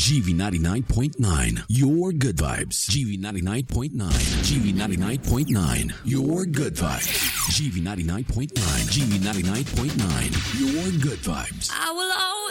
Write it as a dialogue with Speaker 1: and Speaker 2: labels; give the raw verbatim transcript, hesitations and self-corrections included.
Speaker 1: G V ninety-nine point nine, your good vibes. G V ninety-nine point nine, G V ninety-nine point nine, your good vibes. G V ninety-nine point nine, G V ninety-nine point nine, your good vibes.
Speaker 2: I will always